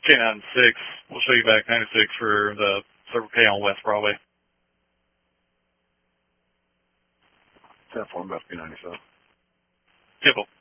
K96. We'll show you back 96 for the Circle K on West Broadway. 10-4, must be 97. Typical.